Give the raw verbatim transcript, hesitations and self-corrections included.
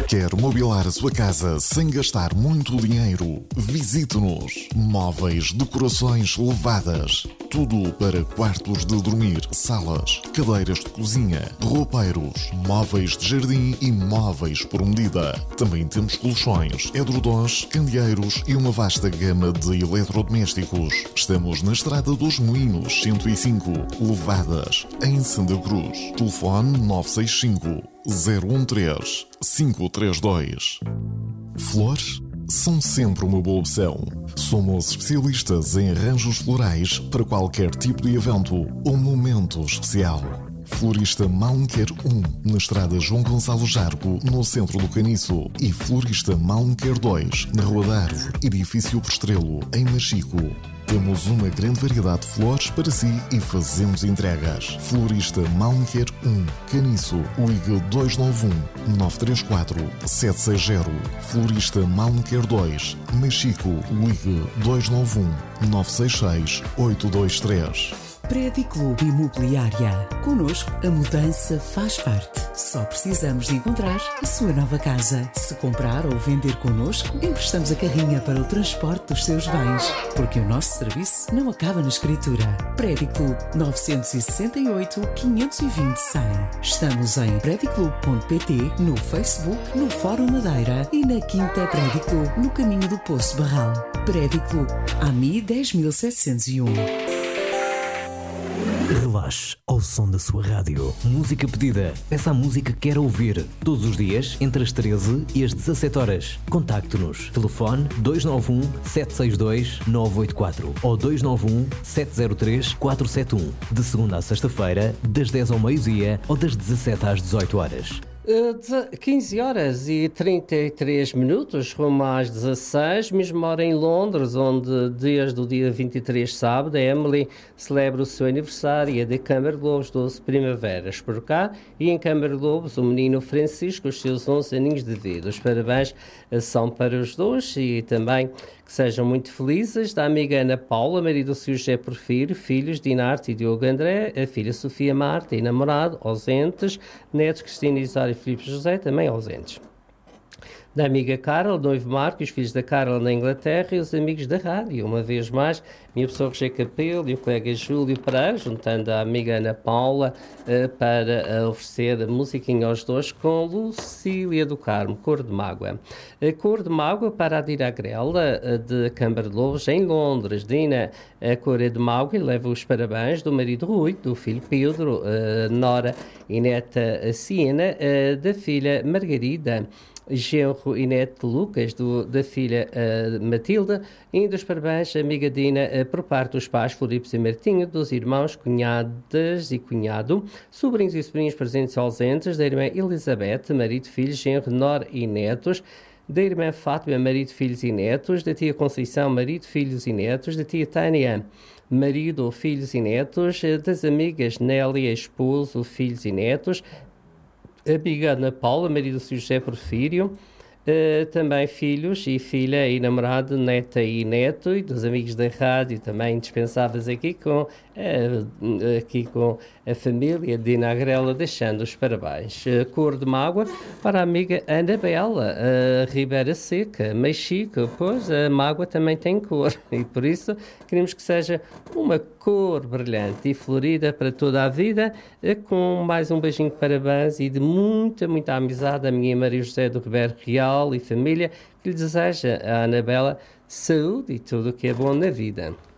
Quer mobilar a sua casa sem gastar muito dinheiro? Visite-nos. Móveis, decorações levadas. Tudo para quartos de dormir, salas, cadeiras de cozinha, roupeiros, móveis de jardim e móveis por medida. Também temos colchões, edredons, candeeiros e uma vasta gama de eletrodomésticos. Estamos na Estrada dos Moinhos, cento e cinco, Levadas, em Santa Cruz. Telefone nove seis cinco, zero um três, cinco três dois. Flores são sempre uma boa opção. Somos especialistas em arranjos florais para qualquer tipo de evento ou momento especial. Florista Malunquer um, na Estrada João Gonçalo Jargo, no centro do Caniço. E Florista Malunquer dois, na Rua da Árvore, edifício por Estrelo, em Machico. Temos uma grande variedade de flores para si e fazemos entregas. Florista Malunquer um, Caniço, ligue dois nove um, nove três quatro, sete seis zero. Florista Malunquer dois, Machico, ligue dois nove um, nove seis seis, oito dois três. Prédio Clube Imobiliária. Connosco, a mudança faz parte. Só precisamos de encontrar a sua nova casa. Se comprar ou vender connosco, emprestamos a carrinha para o transporte dos seus bens. Porque o nosso serviço não acaba na escritura. Prédio Clube nove seis oito, quinhentos e vinte, cem. Estamos em prédio clube ponto pt, no Facebook, no Fórum Madeira e na Quinta Prédio Clube, no caminho do Poço Barral. Prédio Clube, A M I dez mil setecentos e um. Relaxe ao som da sua rádio. Música pedida. Peça a música que quer ouvir. Todos os dias, entre as treze e as dezassete horas. Contacte-nos. Telefone dois nove um, sete seis dois, nove oito quatro ou dois nove um, sete zero três, quatro sete um. De segunda a sexta-feira, das dez ao meio-dia ou das dezassete às dezoito horas. quinze horas e trinta e três minutos, rumo às dezasseis, mesmo hora em Londres, onde desde o dia vinte e três, sábado, a Emily celebra o seu aniversário e a de Câmara de Lobos, doze primaveras por cá, e em Câmara de Lobos o menino Francisco, os seus onze aninhos de vida. Os parabéns são para os dois e também que sejam muito felizes. Da amiga Ana Paula, marido do seu José Porfírio, filhos Dinarte e Diogo André, a filha Sofia Marta e namorado, ausentes, netos Cristina Isário e Filipe José, também ausentes. Da amiga Carol, noivo Marco, os filhos da Carol na Inglaterra e os amigos da rádio. Uma vez mais, minha pessoa Roger Capelo e o colega Júlio Pereira, juntando a amiga Ana Paula uh, para uh, oferecer a musiquinha aos dois com Lucília do Carmo, Cor de Mágoa. A Cor de Mágoa para a Dina Agrela, uh, de Câmara de Lobos, em Londres. Dina, a Cor de Mágoa, e leva os parabéns do marido Rui, do filho Pedro, uh, Nora e neta Siena, uh, da filha Margarida, genro e neto Lucas, do, da filha uh, Matilda, e dos parabéns, amiga Dina, uh, por parte dos pais Floripes e Martinho, dos irmãos, cunhadas e cunhado, sobrinhos e sobrinhos presentes e ausentes, da irmã Elizabeth, marido, filhos, genro, nora e netos, da irmã Fátima, marido, filhos e netos, da tia Conceição, marido, filhos e netos, da tia Tânia, marido, filhos e netos, das amigas Nélia, esposo, filhos e netos, amiga Ana Paula, marido do José Porfírio, uh, também filhos e filha e namorado, neta e neto, e dos amigos da rádio também indispensáveis aqui com, uh, aqui com a família de Dina Agrela, deixando os parabéns. Uh, Cor de Mágoa para a amiga Anabela, uh, Ribeira Seca, Machico, pois a mágoa também tem cor e por isso queremos que seja uma cor brilhante e florida para toda a vida, uh, com mais um beijinho de parabéns e de muita, muita amizade à minha Maria José do Ribeiro Real e família, que lhe deseja a Anabela saúde e tudo o que é bom na vida.